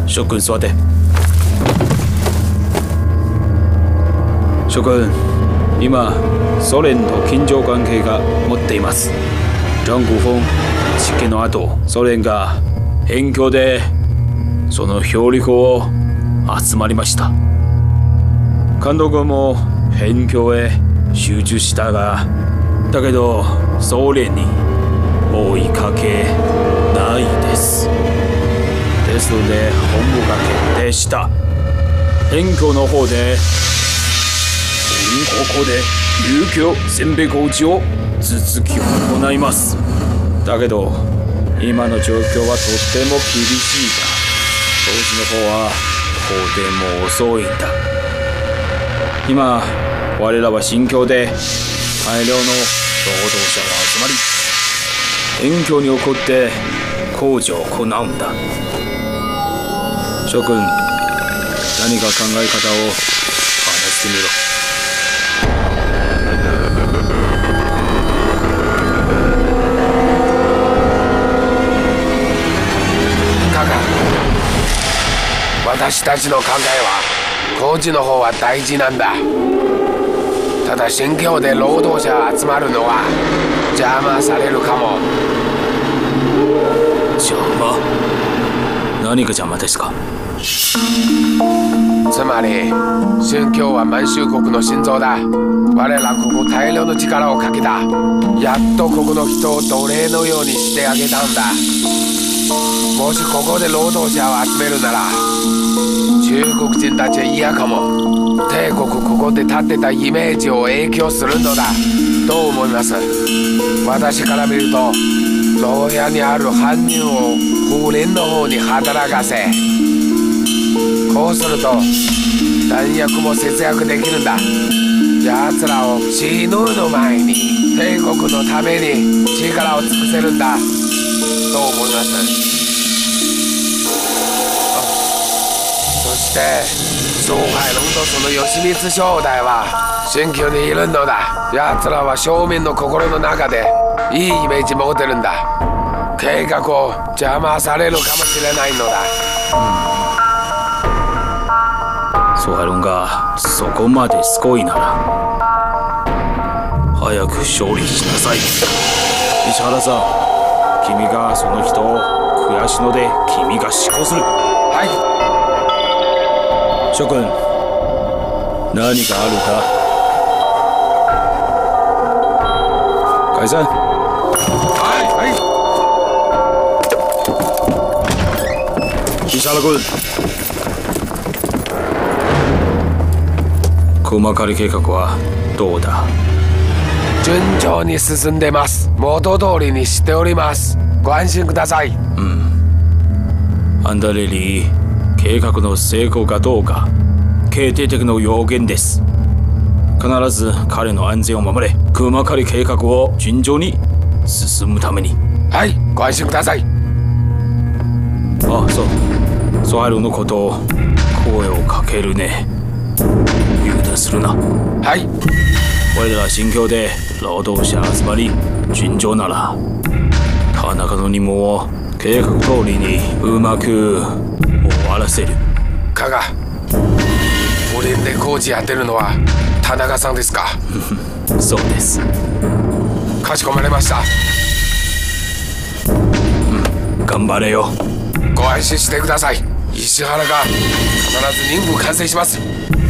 諸君座って。諸君、今ソ連と緊張関係が持っています。張古峰事件の後、ソ連が辺境でその兵力を集まりました。監督も辺境へ集中したが、だけどソ連に追いかけないです。ですので本部が決定した。辺境の方でここで遊興選別工事を続き行います。だけど今の状況はとっても厳しいだ。当時の方はとても遅いんだ。今我らは新疆で大量の労働者が集まり、辺境に起こって工事を行うんだ。諸君、何か考え方を話してみろ。 私たちの考えは工事の方は大事なんだ。ただ新疆で労働者が集まるのは邪魔されるかも。 邪魔？何が邪魔ですか？ つまり新疆は満州国の心臓だ。我らここ大量の力をかけた。やっとここの人を奴隷のようにしてあげたんだ。もしここで労働者を集めるなら中国人たちは嫌かも。帝国ここで立ってたイメージを影響するのだ。どう思います？私から見ると牢屋にある犯人を風林の方に働かせ、こうすると弾薬も節約できるんだ。奴らを死ぬの前に帝国のために力を尽くせるんだ。どう思います？そして宋海龍とその吉光正代は新疆にいるのだ。奴らは庶民の心の中でいいイメージ持ってるんだ。計画を邪魔されるかもしれないのだ。 宋海龍がそこまですごいなら早く勝利しなさい。石原さん、君がその人を悔しので君が執行する。 はい。 諸君、何かあるか？解散。 はい。 石原君、熊狩り計画はどうだ？ 順調に進んでます。元通りにしております。ご安心ください。 アンダレリー計画の成功かどうか決定的な要件です。必ず彼の安全を守れ。熊狩り計画を順調に進むために。 はい、ご安心ください。 あ、そう。ソハイルのことを声をかけるね。油断するな。 はい。 我ら新疆で労働者集まり順調なら田中の任務を計画通りにうまく終わらせる。 加賀、俺で工事やってるのは田中さんですか？ そうです。 かしこまりました。 頑張れよ。 ご安心してください。石原が必ず任務完成します。